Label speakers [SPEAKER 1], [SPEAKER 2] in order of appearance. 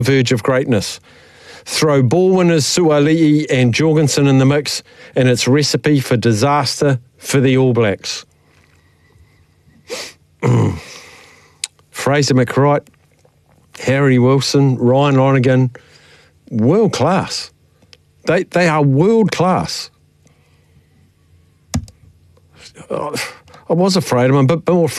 [SPEAKER 1] verge of greatness. Throw ball winners Suali'i and Jorgensen in the mix, and it's recipe for disaster for the All Blacks. Fraser McWright, Harry Wilson, Ryan Lonergan, world class. They are world class. I was afraid of them, but more